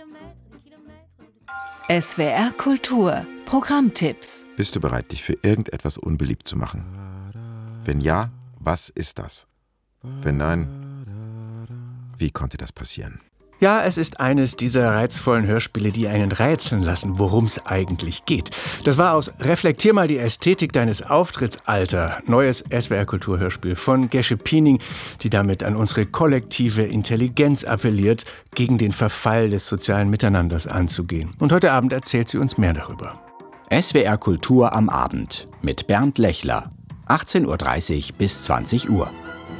SWR Kultur. Programmtipps. Bist du bereit, dich für irgendetwas unbeliebt zu machen? Wenn ja, was ist das? Wenn nein, wie konnte das passieren? Ja, es ist eines dieser reizvollen Hörspiele, die einen rätseln lassen, worum es eigentlich geht. Das war aus Reflektier mal die Ästhetik deines Auftritts, Alter. Neues SWR-Kulturhörspiel von Gesche Piening, die damit an unsere kollektive Intelligenz appelliert, gegen den Verfall des sozialen Miteinanders anzugehen. Und heute Abend erzählt sie uns mehr darüber. SWR Kultur am Abend mit Bernd Lechler. 18:30 Uhr bis 20 Uhr.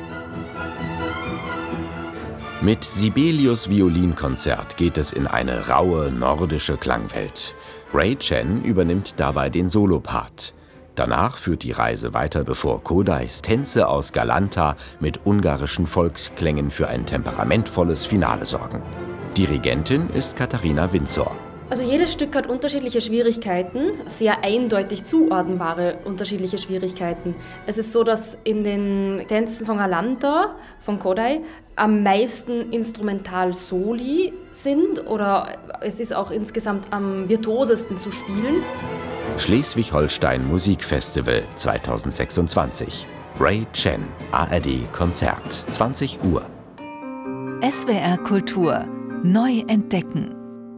Mit Sibelius Violinkonzert geht es in eine raue nordische Klangwelt. Ray Chen übernimmt dabei den Solopart. Danach führt die Reise weiter, bevor Kodály's Tänze aus Galanta mit ungarischen Volksklängen für ein temperamentvolles Finale sorgen. Dirigentin ist Katharina Windsor. Also jedes Stück hat unterschiedliche Schwierigkeiten, sehr eindeutig zuordnbare unterschiedliche Schwierigkeiten. Es ist so, dass in den Tänzen von Galanta, von Kodály, am meisten Instrumental-Soli sind oder es ist auch insgesamt am virtuosesten zu spielen. Schleswig-Holstein Musikfestival 2026. Ray Chen, ARD Konzert, 20 Uhr. SWR Kultur. Neu entdecken.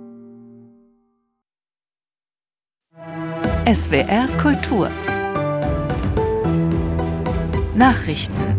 SWR Kultur. Nachrichten.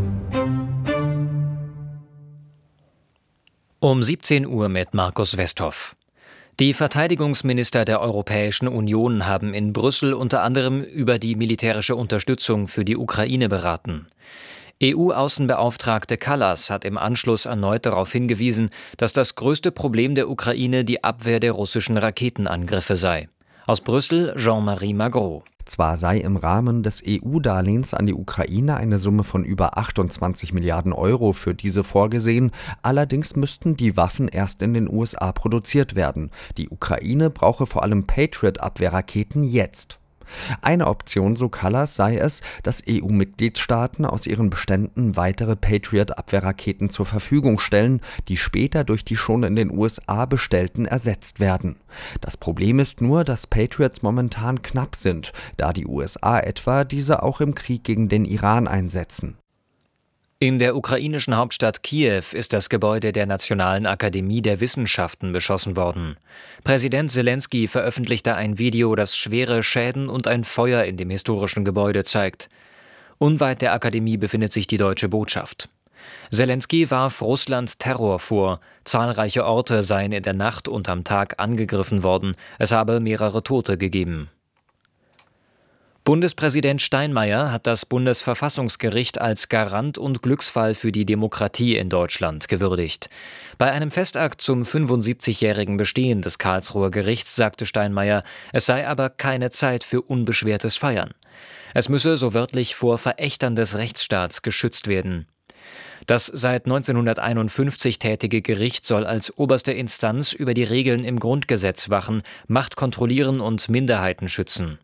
Um 17 Uhr mit Markus Westhoff. Die Verteidigungsminister der Europäischen Union haben in Brüssel unter anderem über die militärische Unterstützung für die Ukraine beraten. EU-Außenbeauftragte Kallas hat im Anschluss erneut darauf hingewiesen, dass das größte Problem der Ukraine die Abwehr der russischen Raketenangriffe sei. Aus Brüssel Jean-Marie Magro. Zwar sei im Rahmen des EU-Darlehens an die Ukraine eine Summe von über 28 Milliarden Euro für diese vorgesehen, allerdings müssten die Waffen erst in den USA produziert werden. Die Ukraine brauche vor allem Patriot-Abwehrraketen jetzt. Eine Option, so Kallas, sei es, dass EU-Mitgliedstaaten aus ihren Beständen weitere Patriot-Abwehrraketen zur Verfügung stellen, die später durch die schon in den USA bestellten ersetzt werden. Das Problem ist nur, dass Patriots momentan knapp sind, da die USA etwa diese auch im Krieg gegen den Iran einsetzen. In der ukrainischen Hauptstadt Kiew ist das Gebäude der Nationalen Akademie der Wissenschaften beschossen worden. Präsident Selenskyj veröffentlichte ein Video, das schwere Schäden und ein Feuer in dem historischen Gebäude zeigt. Unweit der Akademie befindet sich die deutsche Botschaft. Selenskyj warf Russland Terror vor. Zahlreiche Orte seien in der Nacht und am Tag angegriffen worden. Es habe mehrere Tote gegeben. Bundespräsident Steinmeier hat das Bundesverfassungsgericht als Garant und Glücksfall für die Demokratie in Deutschland gewürdigt. Bei einem Festakt zum 75-jährigen Bestehen des Karlsruher Gerichts sagte Steinmeier, es sei aber keine Zeit für unbeschwertes Feiern. Es müsse so wörtlich vor Verächtern des Rechtsstaats geschützt werden. Das seit 1951 tätige Gericht soll als oberste Instanz über die Regeln im Grundgesetz wachen, Macht kontrollieren und Minderheiten schützen.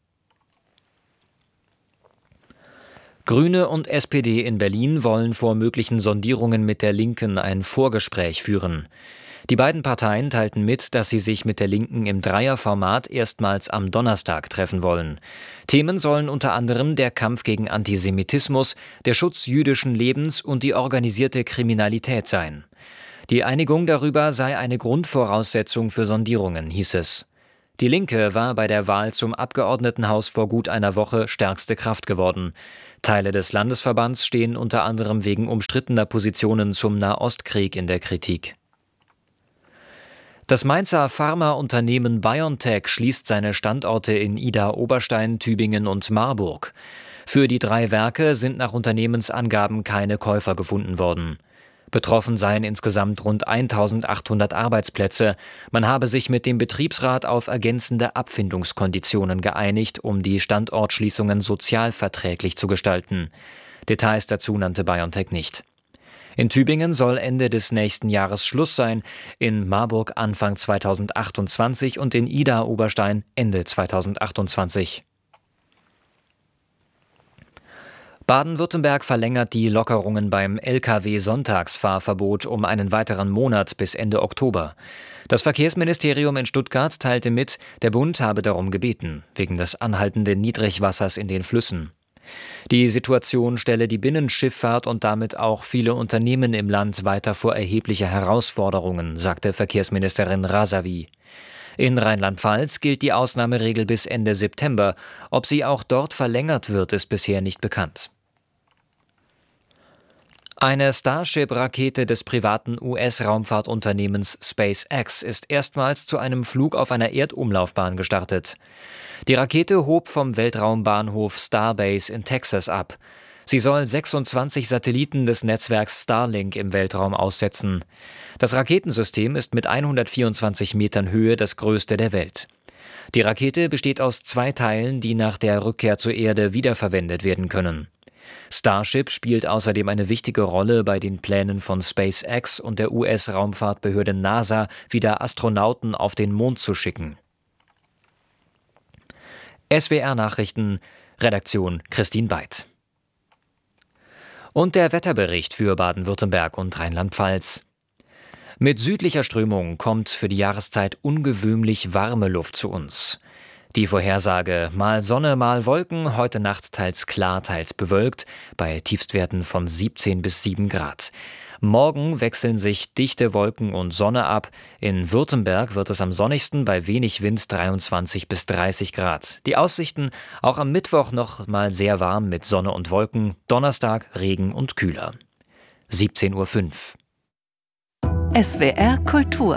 Grüne und SPD in Berlin wollen vor möglichen Sondierungen mit der Linken ein Vorgespräch führen. Die beiden Parteien teilten mit, dass sie sich mit der Linken im Dreierformat erstmals am Donnerstag treffen wollen. Themen sollen unter anderem der Kampf gegen Antisemitismus, der Schutz jüdischen Lebens und die organisierte Kriminalität sein. Die Einigung darüber sei eine Grundvoraussetzung für Sondierungen, hieß es. Die Linke war bei der Wahl zum Abgeordnetenhaus vor gut einer Woche stärkste Kraft geworden. Teile des Landesverbands stehen unter anderem wegen umstrittener Positionen zum Nahostkrieg in der Kritik. Das Mainzer Pharmaunternehmen BioNTech schließt seine Standorte in Idar-Oberstein, Tübingen und Marburg. Für die 3 Werke sind nach Unternehmensangaben keine Käufer gefunden worden. Betroffen seien insgesamt rund 1.800 Arbeitsplätze. Man habe sich mit dem Betriebsrat auf ergänzende Abfindungskonditionen geeinigt, um die Standortschließungen sozialverträglich zu gestalten. Details dazu nannte BioNTech nicht. In Tübingen soll Ende des nächsten Jahres Schluss sein, in Marburg Anfang 2028 und in Idar-Oberstein Ende 2028. Baden-Württemberg verlängert die Lockerungen beim Lkw-Sonntagsfahrverbot um einen weiteren Monat bis Ende Oktober. Das Verkehrsministerium in Stuttgart teilte mit, der Bund habe darum gebeten, wegen des anhaltenden Niedrigwassers in den Flüssen. Die Situation stelle die Binnenschifffahrt und damit auch viele Unternehmen im Land weiter vor erhebliche Herausforderungen, sagte Verkehrsministerin Razavi. In Rheinland-Pfalz gilt die Ausnahmeregel bis Ende September. Ob sie auch dort verlängert wird, ist bisher nicht bekannt. Eine Starship-Rakete des privaten US-Raumfahrtunternehmens SpaceX ist erstmals zu einem Flug auf einer Erdumlaufbahn gestartet. Die Rakete hob vom Weltraumbahnhof Starbase in Texas ab. Sie soll 26 Satelliten des Netzwerks Starlink im Weltraum aussetzen. Das Raketensystem ist mit 124 Metern Höhe das größte der Welt. Die Rakete besteht aus 2 Teilen, die nach der Rückkehr zur Erde wiederverwendet werden können. Starship spielt außerdem eine wichtige Rolle bei den Plänen von SpaceX und der US-Raumfahrtbehörde NASA, wieder Astronauten auf den Mond zu schicken. SWR-Nachrichten, Redaktion Christine Weid. Und der Wetterbericht für Baden-Württemberg und Rheinland-Pfalz. Mit südlicher Strömung kommt für die Jahreszeit ungewöhnlich warme Luft zu uns. Die Vorhersage: mal Sonne, mal Wolken, heute Nacht teils klar, teils bewölkt, bei Tiefstwerten von 17 bis 7 Grad. Morgen wechseln sich dichte Wolken und Sonne ab. In Württemberg wird es am sonnigsten bei wenig Wind 23 bis 30 Grad. Die Aussichten: auch am Mittwoch noch mal sehr warm mit Sonne und Wolken, Donnerstag Regen und kühler. 17:05 Uhr. SWR Kultur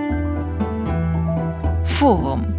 Forum.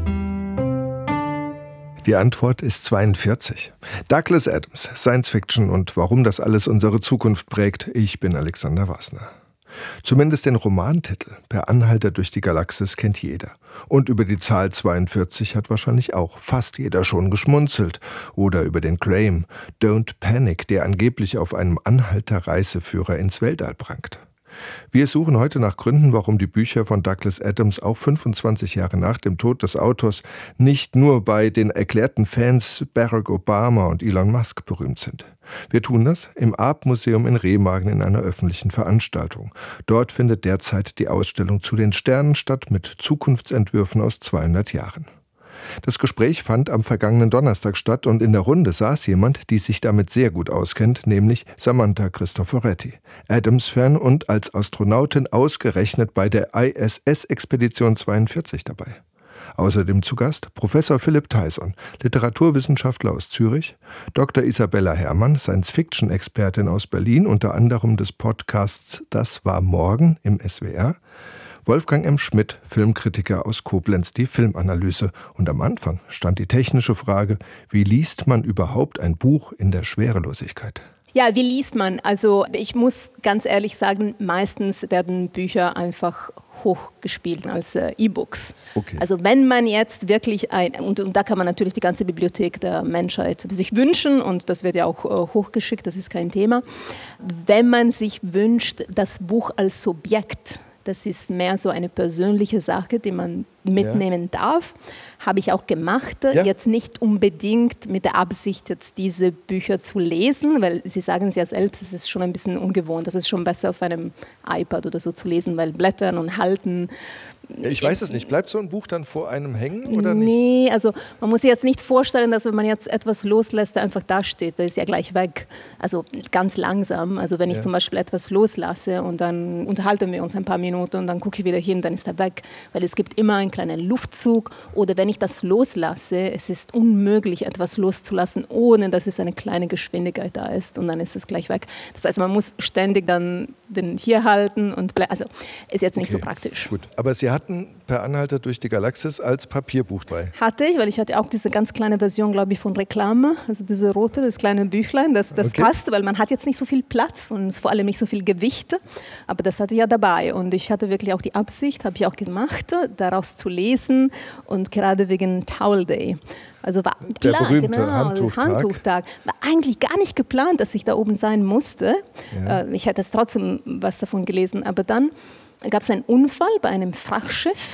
Die Antwort ist 42. Douglas Adams, Science Fiction und warum das alles unsere Zukunft prägt. Ich bin Alexander Wasner. Zumindest den Romantitel Per Anhalter durch die Galaxis kennt jeder. Und über die Zahl 42 hat wahrscheinlich auch fast jeder schon geschmunzelt. Oder über den Claim Don't Panic, der angeblich auf einem Anhalter-Reiseführer ins Weltall prangt. Wir suchen heute nach Gründen, warum die Bücher von Douglas Adams auch 25 Jahre nach dem Tod des Autors nicht nur bei den erklärten Fans Barack Obama und Elon Musk berühmt sind. Wir tun das im Arp-Museum in Remagen in einer öffentlichen Veranstaltung. Dort findet derzeit die Ausstellung zu den Sternen statt mit Zukunftsentwürfen aus 200 Jahren. Das Gespräch fand am vergangenen Donnerstag statt und in der Runde saß jemand, die sich damit sehr gut auskennt, nämlich Samantha Cristoforetti, Adams-Fan und als Astronautin ausgerechnet bei der ISS-Expedition 42 dabei. Außerdem zu Gast Professor Philipp Tyson, Literaturwissenschaftler aus Zürich, Dr. Isabella Herrmann, Science-Fiction-Expertin aus Berlin, unter anderem des Podcasts Das war morgen im SWR, Wolfgang M. Schmidt, Filmkritiker aus Koblenz, die Filmanalyse. Und am Anfang stand die technische Frage: Wie liest man überhaupt ein Buch in der Schwerelosigkeit? Ja, wie liest man? Also ich muss ganz ehrlich sagen, meistens werden Bücher einfach hochgespielt als E-Books. Okay. Also wenn man jetzt wirklich und da kann man natürlich die ganze Bibliothek der Menschheit sich wünschen und das wird ja auch hochgeschickt, das ist kein Thema. Wenn man sich wünscht, das Buch als Subjekt, das ist mehr so eine persönliche Sache, die man mitnehmen darf. Habe ich auch gemacht. Ja. Jetzt nicht unbedingt mit der Absicht, jetzt diese Bücher zu lesen, weil Sie sagen es ja selbst, es ist schon ein bisschen ungewohnt. Das ist schon besser auf einem iPad oder so zu lesen, weil Blättern und Halten. Ja, ich weiß es nicht. Bleibt so ein Buch dann vor einem hängen oder nicht? Nee, also man muss sich jetzt nicht vorstellen, dass wenn man jetzt etwas loslässt, der einfach da steht, der ist ja gleich weg. Also ganz langsam. Also wenn ich zum Beispiel etwas loslasse und dann unterhalten wir uns ein paar Minuten und dann gucke ich wieder hin, dann ist er weg. Weil es gibt immer einen kleinen Luftzug oder wenn ich das loslasse, es ist unmöglich, etwas loszulassen, ohne dass es eine kleine Geschwindigkeit da ist und dann ist es gleich weg. Das heißt, man muss ständig dann den hier halten und also ist jetzt nicht so praktisch. Gut, aber Sie hatten Per Anhalter durch die Galaxis als Papierbuch bei? Hatte ich, weil ich hatte auch diese ganz kleine Version, glaube ich, von Reklame, also diese rote, das kleine Büchlein, das passte, weil man hat jetzt nicht so viel Platz und vor allem nicht so viel Gewicht, aber das hatte ich ja dabei und ich hatte wirklich auch die Absicht, habe ich auch gemacht, daraus zu lesen und gerade wegen Towel Day. Also war der klar, berühmte genau, Handtuchtag. War eigentlich gar nicht geplant, dass ich da oben sein musste. Ja. Ich hätte es trotzdem was davon gelesen, aber dann gab es einen Unfall bei einem Frachtschiff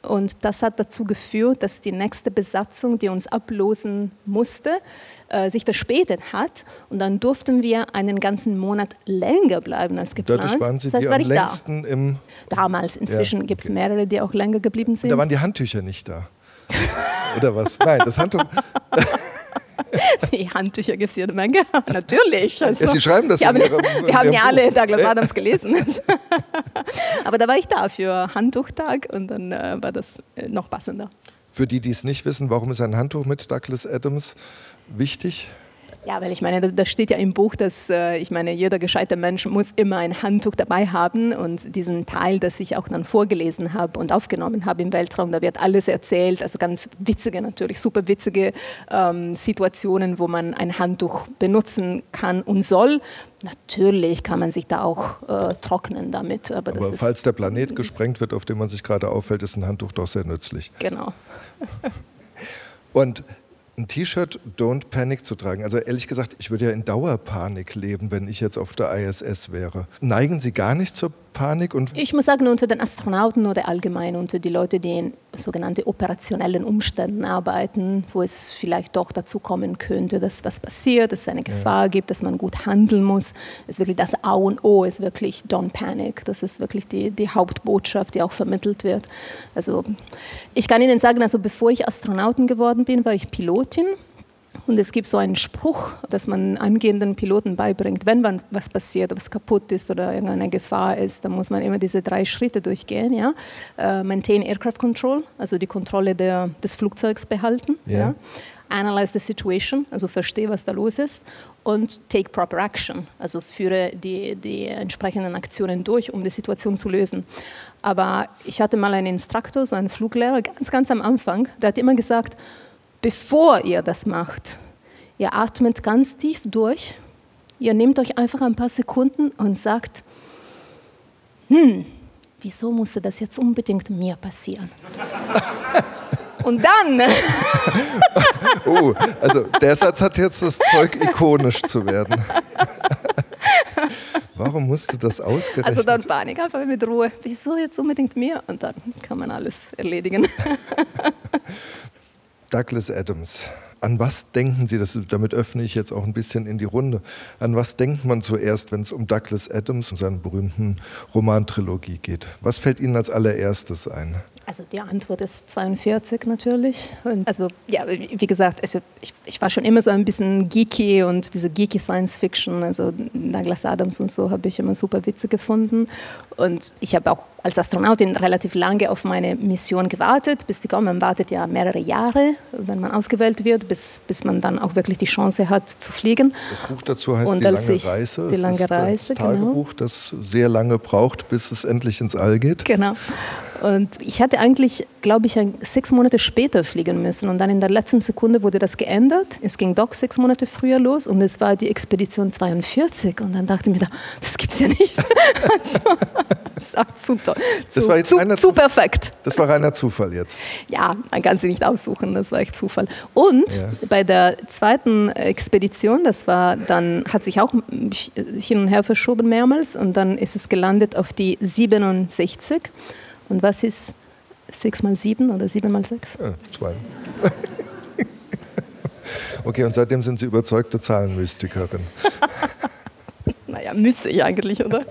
Und das hat dazu geführt, dass die nächste Besatzung, die uns ablosen musste, sich verspätet hat. Und dann durften wir einen ganzen Monat länger bleiben als geplant. Dadurch waren Sie das heißt, die am längsten im... Damals, inzwischen gibt es mehrere, die auch länger geblieben sind. Da waren die Handtücher nicht da. Oder was? Nein, das Handtuch... Die Handtücher gibt es jede Menge, natürlich. Also, Sie schreiben das wir haben ja alle Douglas Adams gelesen. Aber da war ich da für Handtuchtag und dann war das noch passender. Für die, die es nicht wissen, warum ist ein Handtuch mit Douglas Adams wichtig? Ja, weil ich meine, da steht ja im Buch, dass jeder gescheite Mensch muss immer ein Handtuch dabei haben und diesen Teil, das ich auch dann vorgelesen habe und aufgenommen habe im Weltraum, da wird alles erzählt, also ganz witzige natürlich, super witzige Situationen, wo man ein Handtuch benutzen kann und soll. Natürlich kann man sich da auch trocknen damit. Aber falls der Planet gesprengt wird, auf dem man sich gerade aufhält, ist ein Handtuch doch sehr nützlich. Genau. Und ein T-Shirt Don't Panic zu tragen. Also ehrlich gesagt, ich würde ja in Dauerpanik leben, wenn ich jetzt auf der ISS wäre. Neigen Sie gar nicht zur Panik? Ich muss sagen, unter den Astronauten oder allgemein unter die Leute, die in sogenannten operationellen Umständen arbeiten, wo es vielleicht doch dazu kommen könnte, dass was passiert, dass es eine Gefahr gibt, dass man gut handeln muss. Ist wirklich das A und O, ist wirklich Don't Panic. Das ist wirklich die Hauptbotschaft, die auch vermittelt wird. Also ich kann Ihnen sagen, also bevor ich Astronautin geworden bin, war ich Pilotin. Und es gibt so einen Spruch, dass man angehenden Piloten beibringt, wenn was passiert, was kaputt ist oder irgendeine Gefahr ist, dann muss man immer diese 3 Schritte durchgehen. Ja? Maintain Aircraft Control, also die Kontrolle des Flugzeugs behalten. Ja? Analyze the situation, also verstehe, was da los ist. Und take proper action, also führe die entsprechenden Aktionen durch, um die Situation zu lösen. Aber ich hatte mal einen Instruktor, so einen Fluglehrer, ganz am Anfang, der hat immer gesagt, bevor ihr das macht, ihr atmet ganz tief durch, ihr nehmt euch einfach ein paar Sekunden und sagt, wieso musste das jetzt unbedingt mir passieren? Und dann... Also der Satz hat jetzt das Zeug, ikonisch zu werden. Warum musste das ausgerechnet? Also dann Panik, einfach mit Ruhe. Wieso jetzt unbedingt mir? Und dann kann man alles erledigen. Douglas Adams. An was denken Sie, damit öffne ich jetzt auch ein bisschen in die Runde, an was denkt man zuerst, wenn es um Douglas Adams und seine berühmten Romantrilogie geht? Was fällt Ihnen als allererstes ein? Also die Antwort ist 42 natürlich. Und also ja, wie gesagt, ich war schon immer so ein bisschen geeky und diese geeky Science Fiction, also Douglas Adams und so, habe ich immer super Witze gefunden. Und ich habe auch als Astronautin relativ lange auf meine Mission gewartet, bis die kommen. Man wartet ja mehrere Jahre, wenn man ausgewählt wird, bis man dann auch wirklich die Chance hat zu fliegen. Das Buch dazu heißt Die lange Reise. Die lange Reise, das Tagebuch, das sehr lange braucht, bis es endlich ins All geht. Genau. Und ich hatte eigentlich, glaube ich, 6 Monate später fliegen müssen. Und dann in der letzten Sekunde wurde das geändert. Es ging doch 6 Monate früher los und es war die Expedition 42. Und dann dachte ich mir, das gibt's ja nicht. Also, das war zu toll. Zu perfekt. Das war reiner Zufall jetzt. Ja, man kann sie nicht aussuchen, das war echt Zufall. Und bei der zweiten Expedition, das war dann, hat sich auch hin und her verschoben mehrmals und dann ist es gelandet auf die 67. Und was ist 6 mal 7 oder 7 mal 6? Ja, 2. Okay, und seitdem sind Sie überzeugte Zahlenmystikerin. Naja, müsste ich eigentlich, oder?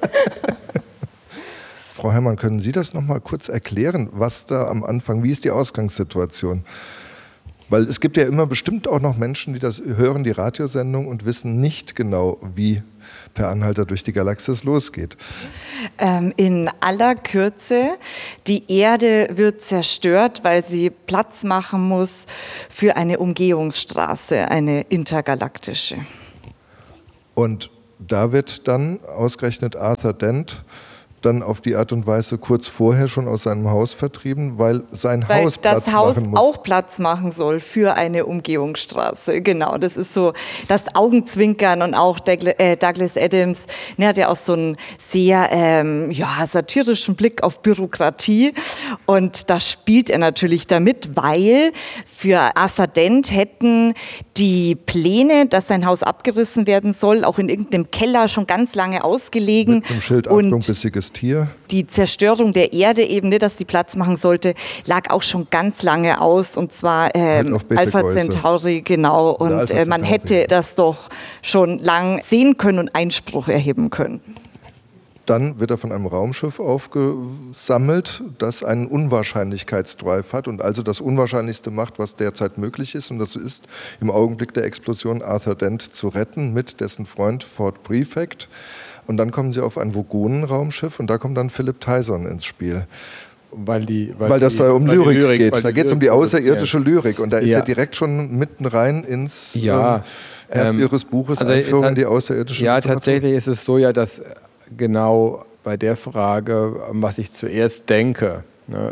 Frau Herrmann, können Sie das noch mal kurz erklären, was da am Anfang, wie ist die Ausgangssituation? Weil es gibt ja immer bestimmt auch noch Menschen, die das hören, die Radiosendung, und wissen nicht genau, wie Per Anhalter durch die Galaxis losgeht. In aller Kürze, die Erde wird zerstört, weil sie Platz machen muss für eine Umgehungsstraße, eine intergalaktische. Und da wird dann ausgerechnet Arthur Dent dann auf die Art und Weise kurz vorher schon aus seinem Haus vertrieben, weil sein Haus Platz machen muss. Das Haus auch Platz machen soll für eine Umgehungsstraße. Genau, das ist so das Augenzwinkern und auch Douglas Adams, der hat ja auch so einen sehr satirischen Blick auf Bürokratie und da spielt er natürlich damit, weil für Arthur Dent hätten die Pläne, dass sein Haus abgerissen werden soll, auch in irgendeinem Keller schon ganz lange ausgelegen. Mit dem Schild Achtung, bissiges Tier. Die Zerstörung der Erde eben, dass die Platz machen sollte, lag auch schon ganz lange aus. Und zwar Alpha Centauri, genau. Und man hätte das doch schon lang sehen können und Einspruch erheben können. Dann wird er von einem Raumschiff aufgesammelt, das einen Unwahrscheinlichkeitsdrive hat und also das Unwahrscheinlichste macht, was derzeit möglich ist. Und das ist im Augenblick der Explosion Arthur Dent zu retten mit dessen Freund Ford Prefect. Und dann kommen sie auf ein Vogonen-Raumschiff und da kommt dann Philipp Tyson ins Spiel. Weil das da um Lyrik geht. Da geht es um die außerirdische Lyrik. Und da ist er direkt schon mitten rein ins Herz Ihres Buches, Einführung in die außerirdische Literatur. Ja, tatsächlich ist es so, dass genau bei der Frage, was ich zuerst denke,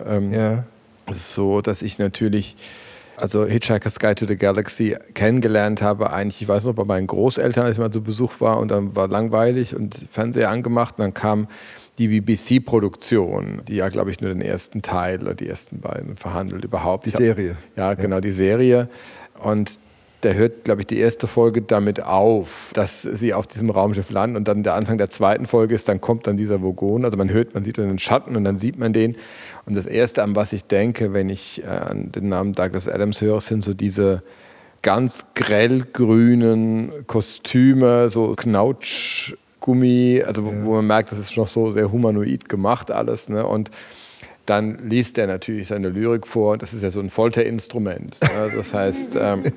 ist es so, dass ich natürlich Hitchhiker's Guide to the Galaxy kennengelernt habe, eigentlich, ich weiß noch, bei meinen Großeltern, als ich mal zu Besuch war und dann war langweilig und Fernseher angemacht und dann kam die BBC-Produktion, die ja, glaube ich, nur den ersten Teil oder die ersten beiden verhandelt überhaupt. Die Serie. Ja, genau, die Serie. Und der hört, glaube ich, die erste Folge damit auf, dass sie auf diesem Raumschiff landen und dann der Anfang der zweiten Folge ist, dann kommt dann dieser Vogon, also man sieht den Schatten und dann sieht man den. Und das Erste, an was ich denke, wenn ich an den Namen Douglas Adams höre, sind so diese ganz grellgrünen Kostüme, so Knautschgummi, also wo man merkt, das ist noch so sehr humanoid gemacht alles, ne? Und dann liest er natürlich seine Lyrik vor, das ist ja so ein Folterinstrument. Ne? Das heißt...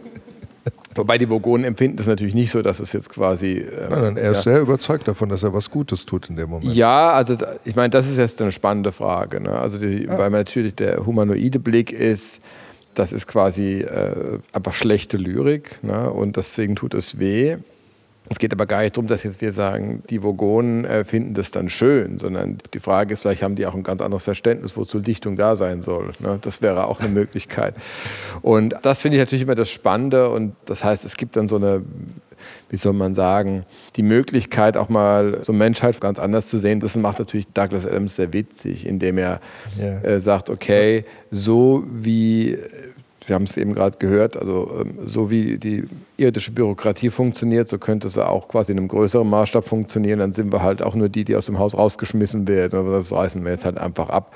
Wobei die Vogonen empfinden das natürlich nicht so, dass es jetzt quasi... Nein, er ist sehr überzeugt davon, dass er was Gutes tut in dem Moment. Ja, also ich meine, das ist jetzt eine spannende Frage. Ne? Also weil natürlich der humanoide Blick ist, das ist quasi einfach schlechte Lyrik, ne? Und deswegen tut es weh. Es geht aber gar nicht darum, dass jetzt wir sagen, die Vogonen finden das dann schön, sondern die Frage ist, vielleicht haben die auch ein ganz anderes Verständnis, wozu Dichtung da sein soll. Ne? Das wäre auch eine Möglichkeit. Und das finde ich natürlich immer das Spannende und das heißt, es gibt dann so eine, wie soll man sagen, die Möglichkeit auch mal so Menschheit ganz anders zu sehen. Das macht natürlich Douglas Adams sehr witzig, indem er sagt, okay, so wie... Wir haben es eben gerade gehört, also so wie die irdische Bürokratie funktioniert, so könnte es auch quasi in einem größeren Maßstab funktionieren. Dann sind wir halt auch nur die aus dem Haus rausgeschmissen werden. Das reißen wir jetzt halt einfach ab.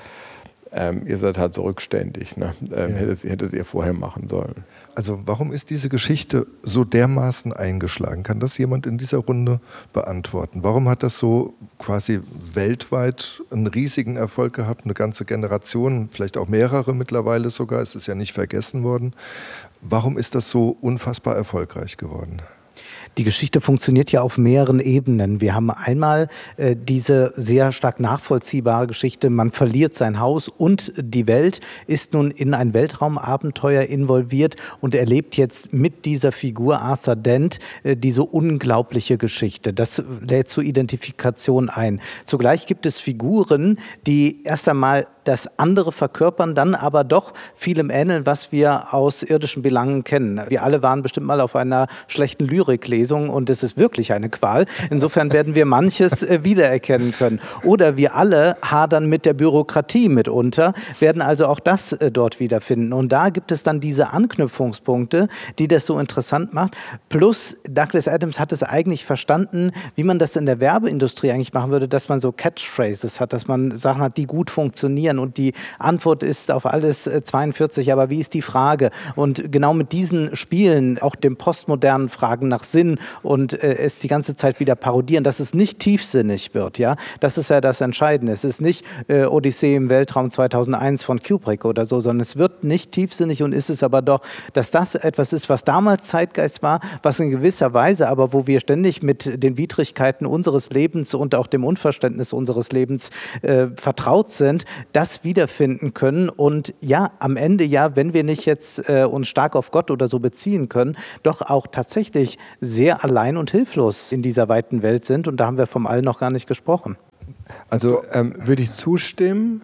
Ihr seid halt so rückständig. Ne? Hättet ihr vorher machen sollen. Also warum ist diese Geschichte so dermaßen eingeschlagen? Kann das jemand in dieser Runde beantworten? Warum hat das so quasi weltweit einen riesigen Erfolg gehabt? Eine ganze Generation, vielleicht auch mehrere mittlerweile sogar, es ist ja nicht vergessen worden. Warum ist das so unfassbar erfolgreich geworden? Die Geschichte funktioniert ja auf mehreren Ebenen. Wir haben einmal diese sehr stark nachvollziehbare Geschichte, man verliert sein Haus und die Welt, ist nun in ein Weltraumabenteuer involviert und erlebt jetzt mit dieser Figur Arthur Dent diese unglaubliche Geschichte. Das lädt zur Identifikation ein. Zugleich gibt es Figuren, die erst einmal das andere verkörpern, dann aber doch vielem ähneln, was wir aus irdischen Belangen kennen. Wir alle waren bestimmt mal auf einer schlechten Lyriklesung und es ist wirklich eine Qual. Insofern werden wir manches wiedererkennen können. Oder wir alle hadern mit der Bürokratie mitunter, werden also auch das dort wiederfinden. Und da gibt es dann diese Anknüpfungspunkte, die das so interessant macht. Plus Douglas Adams hat es eigentlich verstanden, wie man das in der Werbeindustrie eigentlich machen würde, dass man so Catchphrases hat, dass man Sachen hat, die gut funktionieren. Und die Antwort ist auf alles 42, aber wie ist die Frage? Und genau mit diesen Spielen, auch dem postmodernen Fragen nach Sinn und es die ganze Zeit wieder parodieren, dass es nicht tiefsinnig wird, ja, das ist ja das Entscheidende. Es ist nicht Odyssee im Weltraum 2001 von Kubrick oder so, sondern es wird nicht tiefsinnig und ist es aber doch, dass das etwas ist, was damals Zeitgeist war, was in gewisser Weise, aber wo wir ständig mit den Widrigkeiten unseres Lebens und auch dem Unverständnis unseres Lebens vertraut sind, das wiederfinden können und ja, am Ende ja, wenn wir nicht jetzt uns stark auf Gott oder so beziehen können, doch auch tatsächlich sehr allein und hilflos in dieser weiten Welt sind und da haben wir vom All noch gar nicht gesprochen. Also würde ich zustimmen.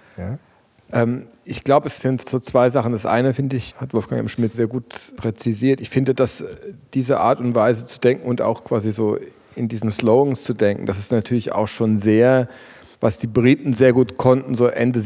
Ja. Ich glaube, es sind so zwei Sachen. Das eine, finde ich, hat Wolfgang M. Schmidt sehr gut präzisiert. Ich finde, dass diese Art und Weise zu denken und auch quasi so in diesen Slogans zu denken, das ist natürlich auch schon sehr was die Briten sehr gut konnten, so Ende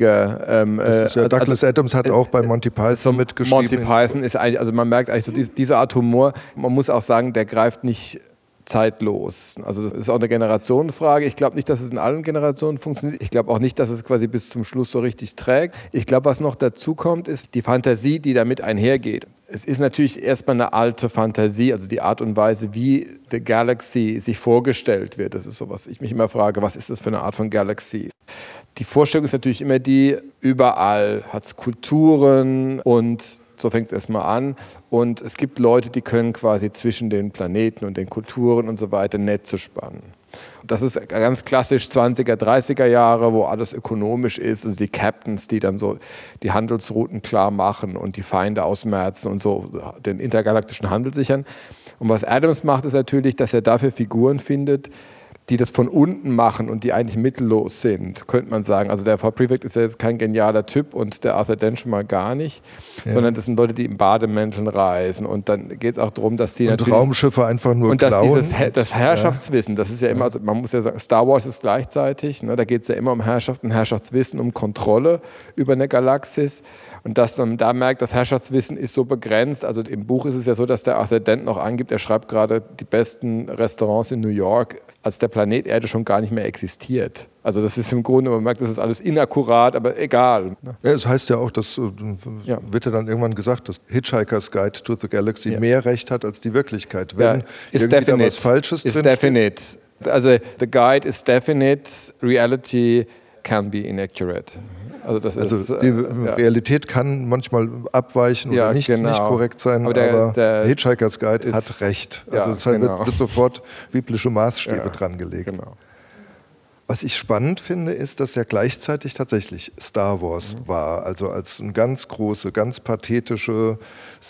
70er. Douglas Adams hat auch bei Monty Python mitgeschrieben. Monty Python ist eigentlich, also man merkt eigentlich so, diese Art Humor, man muss auch sagen, der greift nicht zeitlos. Also das ist auch eine Generationenfrage. Ich glaube nicht, dass es in allen Generationen funktioniert. Ich glaube auch nicht, dass es quasi bis zum Schluss so richtig trägt. Ich glaube, was noch dazu kommt, ist die Fantasie, die damit einhergeht. Es ist natürlich erstmal eine alte Fantasie, also die Art und Weise, wie The Galaxy sich vorgestellt wird. Das ist so, was ich mich immer frage, was ist das für eine Art von Galaxy? Die Vorstellung ist natürlich immer die, überall hat es Kulturen und so fängt es erstmal an. Und es gibt Leute, die können quasi zwischen den Planeten und den Kulturen und so weiter Netze spannen. Das ist ganz klassisch 20er, 30er Jahre, wo alles ökonomisch ist. Also die Captains, die dann so die Handelsrouten klar machen und die Feinde ausmerzen und so den intergalaktischen Handel sichern. Und was Adams macht, ist natürlich, dass er dafür Figuren findet, die das von unten machen und die eigentlich mittellos sind, könnte man sagen. Also der Frau Prefect ist ja jetzt kein genialer Typ und der Arthur Dent schon mal gar nicht, sondern das sind Leute, die in Bademänteln reisen und dann geht es auch darum, dass die und natürlich... Raumschiffe einfach nur und klauen. Und das Herrschaftswissen, das ist ja immer, also man muss ja sagen, Star Wars ist gleichzeitig, ne, da geht es ja immer um Herrschaft und Herrschaftswissen, um Kontrolle über eine Galaxis. Und dass man da merkt, das Herrschaftswissen ist so begrenzt. Also im Buch ist es ja so, dass der Arthur Dent noch angibt, er schreibt gerade die besten Restaurants in New York, als der Planet Erde schon gar nicht mehr existiert. Also das ist im Grunde, man merkt, das ist alles inakkurat, aber egal. Ja, es heißt ja auch, das wird ja dann irgendwann gesagt, dass Hitchhiker's Guide to the Galaxy mehr Recht hat als die Wirklichkeit. Wenn irgendwie da was Falsches drin steht. Also the guide is definite, reality can be inaccurate. Also die Realität kann manchmal abweichen oder nicht korrekt sein, aber der Hitchhiker's Guide hat recht. Also es wird sofort biblische Maßstäbe dran gelegt. Genau. Was ich spannend finde, ist, dass ja gleichzeitig tatsächlich Star Wars war, also als eine ganz große, ganz pathetische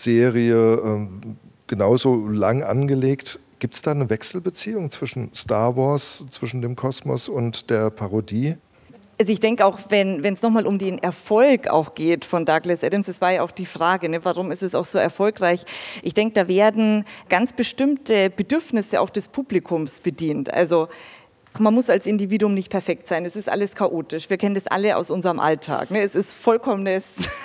Serie, genauso lang angelegt. Gibt es da eine Wechselbeziehung zwischen Star Wars, zwischen dem Kosmos und der Parodie? Also ich denke auch, wenn es nochmal um den Erfolg auch geht von Douglas Adams, das war ja auch die Frage, ne, warum ist es auch so erfolgreich? Ich denke, da werden ganz bestimmte Bedürfnisse auch des Publikums bedient. Also man muss als Individuum nicht perfekt sein, es ist alles chaotisch. Wir kennen das alle aus unserem Alltag. Ne? Es ist vollkommenes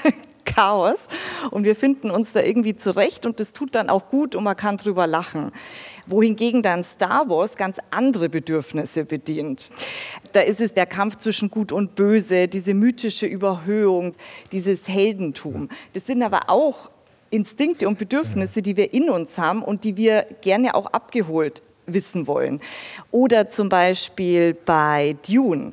Chaos und wir finden uns da irgendwie zurecht und das tut dann auch gut und man kann drüber lachen. Wohingegen dann Star Wars ganz andere Bedürfnisse bedient. Da ist es der Kampf zwischen Gut und Böse, diese mythische Überhöhung, dieses Heldentum. Das sind aber auch Instinkte und Bedürfnisse, die wir in uns haben und die wir gerne auch abgeholt wissen wollen. Oder zum Beispiel bei Dune.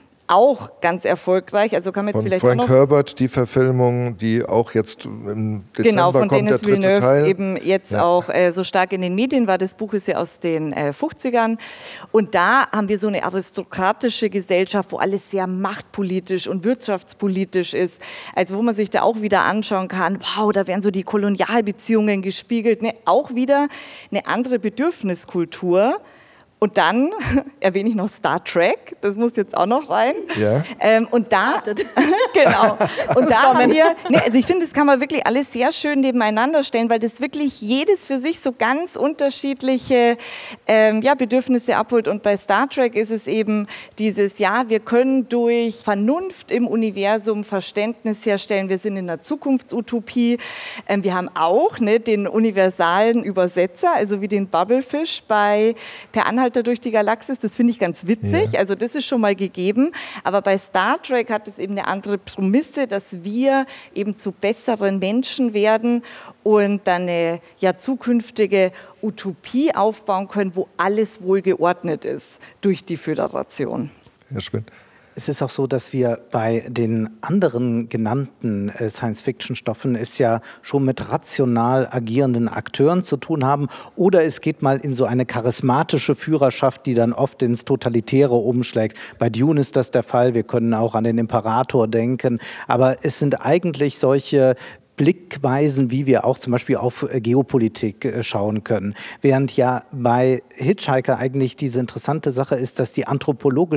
Auch ganz erfolgreich, also kann man jetzt vielleicht Frank auch noch Herbert, die Verfilmung, die auch jetzt im Dezember genau, von kommt, Denis der dritte Villeneuve Teil. Eben jetzt auch so stark in den Medien war. Das Buch ist ja aus den 50ern. Und da haben wir so eine aristokratische Gesellschaft, wo alles sehr machtpolitisch und wirtschaftspolitisch ist. Also wo man sich da auch wieder anschauen kann, wow, da werden so die Kolonialbeziehungen gespiegelt. Ne? Auch wieder eine andere Bedürfniskultur. Und dann erwähne ich noch Star Trek, das muss jetzt auch noch rein. Ja. Und da, genau. Und da haben wir, also ich finde, das kann man wirklich alles sehr schön nebeneinander stellen, weil das wirklich jedes für sich so ganz unterschiedliche Bedürfnisse abholt. Und bei Star Trek ist es eben dieses, wir können durch Vernunft im Universum Verständnis herstellen. Wir sind in einer Zukunftsutopie. Wir haben auch den universalen Übersetzer, also wie den Bubblefish bei Per Anhalter durch die Galaxis, das finde ich ganz witzig, also das ist schon mal gegeben, aber bei Star Trek hat es eben eine andere Prämisse, dass wir eben zu besseren Menschen werden und dann eine zukünftige Utopie aufbauen können, wo alles wohl geordnet ist durch die Föderation. Ja, spannend. Es ist auch so, dass wir bei den anderen genannten Science-Fiction-Stoffen es ja schon mit rational agierenden Akteuren zu tun haben. Oder es geht mal in so eine charismatische Führerschaft, die dann oft ins Totalitäre umschlägt. Bei Dune ist das der Fall. Wir können auch an den Imperator denken. Aber es sind eigentlich solche Blickweisen, wie wir auch zum Beispiel auf Geopolitik schauen können. Während ja bei Hitchhiker eigentlich diese interessante Sache ist, dass die anthropologische